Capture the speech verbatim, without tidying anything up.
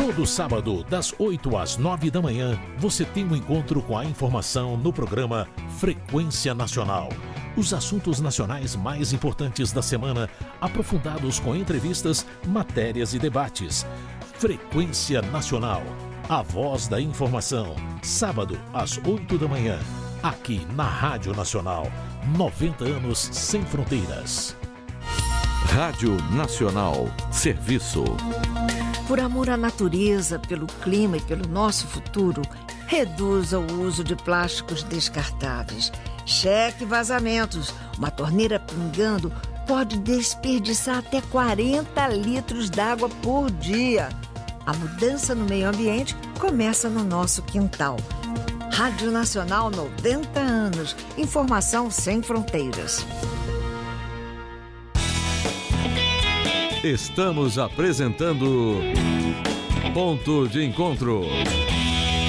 Todo sábado, das oito às nove da manhã, você tem um encontro com a informação no programa Frequência Nacional. Os assuntos nacionais mais importantes da semana, aprofundados com entrevistas, matérias e debates. Frequência Nacional, a voz da informação. Sábado, às oito da manhã, aqui na Rádio Nacional. noventa anos sem fronteiras. Rádio Nacional, serviço. Por amor à natureza, pelo clima e pelo nosso futuro, reduza o uso de plásticos descartáveis. Cheque vazamentos. Uma torneira pingando pode desperdiçar até quarenta litros d'água por dia. A mudança no meio ambiente começa no nosso quintal. Rádio Nacional, noventa anos. Informação sem fronteiras. Estamos apresentando Ponto de Encontro.